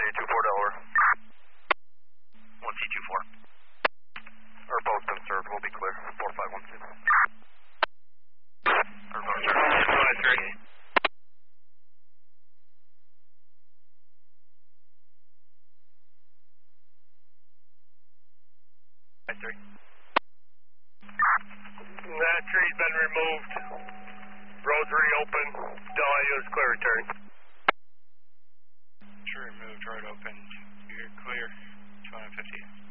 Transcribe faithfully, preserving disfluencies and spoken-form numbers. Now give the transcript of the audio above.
two four Delaware. one C two four. Or both been served, we'll be clear. four five one two. Or both served. five three. five three. That tree's been removed. Roads reopened. Delhi is clear return. Tree removed, road opened. You're clear. two fifty.